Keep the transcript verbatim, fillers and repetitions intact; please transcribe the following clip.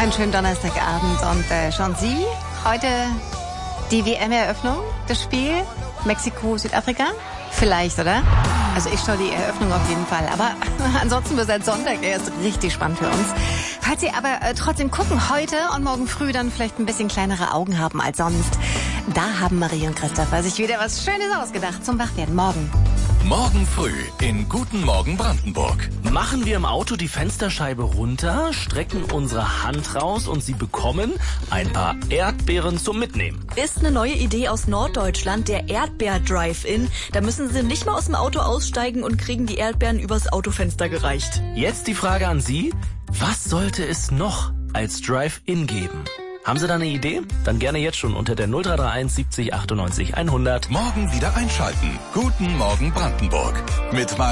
Einen schönen Donnerstagabend und äh, schauen Sie heute die W M-Eröffnung, das Spiel Mexiko-Südafrika? Vielleicht, oder? Also ich schaue die Eröffnung auf jeden Fall. Aber ansonsten wird seit Sonntag erst richtig spannend für uns. Falls Sie aber äh, trotzdem gucken, heute und morgen früh dann vielleicht ein bisschen kleinere Augen haben als sonst. Da haben Marie und Christopher sich wieder was Schönes ausgedacht zum Wachwerden morgen. Morgen früh in Guten Morgen Brandenburg. Machen wir im Auto die Fensterscheibe runter, strecken unsere Hand raus und Sie bekommen ein paar Erdbeeren zum Mitnehmen. Ist eine neue Idee aus Norddeutschland, der Erdbeer-Drive-In. Da müssen Sie nicht mal aus dem Auto aussteigen und kriegen die Erdbeeren übers Autofenster gereicht. Jetzt die Frage an Sie, was sollte es noch als Drive-In geben? Haben Sie da eine Idee? Dann gerne jetzt schon unter der null drei drei eins siebzig achtundneunzig hundert. Morgen wieder einschalten. Guten Morgen Brandenburg. Mit Mar